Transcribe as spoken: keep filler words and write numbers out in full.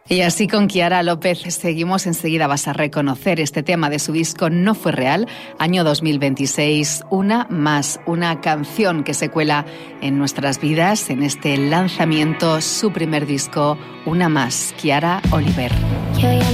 Y así con Kiara López seguimos. Enseguida vas a reconocer este tema de su disco No Fue Real, año dos mil veintiséis, Una Más, una canción que se cuela en nuestras vidas en este lanzamiento, su primer disco, Una Más, Kiara Oliver. Yo ya